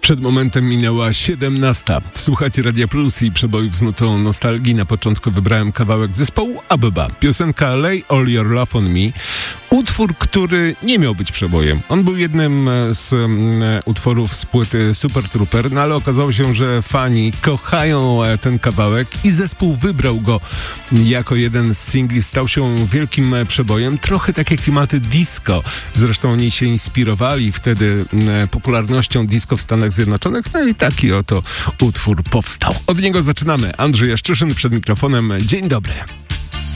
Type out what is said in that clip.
Przed momentem minęła 17. Słuchajcie Radia Plus i przebojów z nutą nostalgii. Na początku wybrałem kawałek zespołu Abeba. Piosenka Lay All Your Love On Me. Utwór, który nie miał być przebojem. On był jednym z utworów z płyty Super Trooper, no ale okazało się, że fani kochają ten kawałek i zespół wybrał go jako jeden z singli. Stał się wielkim przebojem. Trochę takie klimaty disco. Zresztą oni się inspirowali wtedy popularnością disco w Stanach Zjednoczonych. No i taki oto utwór powstał. Od niego zaczynamy. Andrzej Jaszczyszyn przed mikrofonem. Dzień dobry.